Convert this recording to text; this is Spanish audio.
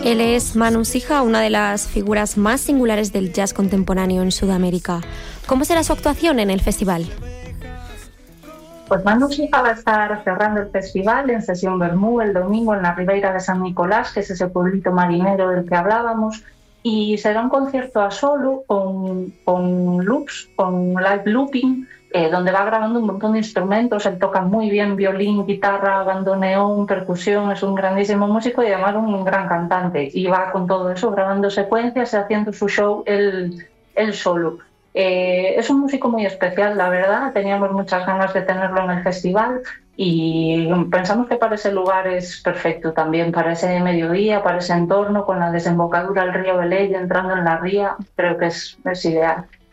Él es Manu Sija, una de las figuras más singulares del jazz contemporáneo en Sudamérica. ¿Cómo será su actuación en el festival? Pues Manu Sija va a estar cerrando el festival en Sesión Vermú el domingo en la Ribeira de San Nicolás, que es ese pueblito marinero del que hablábamos, y será un concierto a solo con loops, con live looping, donde va grabando un montón de instrumentos. Él toca muy bien violín, guitarra, bandoneón, percusión, es un grandísimo músico y además un gran cantante, y va con todo eso grabando secuencias y haciendo su show él solo. Es un músico muy especial, la verdad. Teníamos muchas ganas de tenerlo en el festival y pensamos que para ese lugar es perfecto también, para ese mediodía, para ese entorno, con la desembocadura del río Velella entrando en la ría, creo que es ideal.